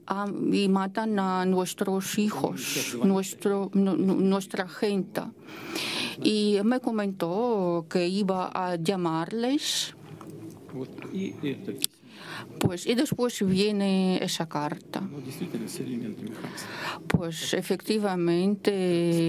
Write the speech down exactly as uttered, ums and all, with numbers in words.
a, y matan a nuestros hijos, nuestro, nu, nuestra gente. Y me comentó que iba a llamarles. Pues, y después viene esa carta. Pues efectivamente